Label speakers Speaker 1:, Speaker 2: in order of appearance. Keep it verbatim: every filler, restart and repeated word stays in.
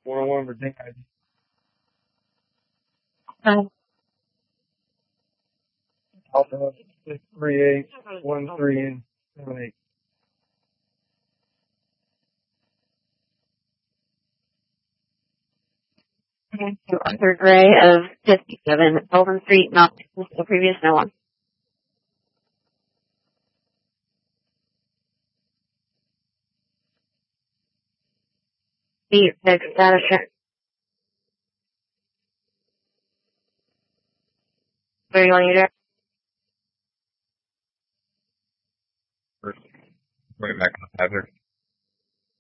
Speaker 1: one oh one Virginia.
Speaker 2: Um,
Speaker 1: Alpha six three eight one three seven eight.
Speaker 2: okay, so Arthur Gray of fifty-seven Elvin Street, not the previous no one. The the status check. Where you want to get?
Speaker 3: First, right back on the hazard.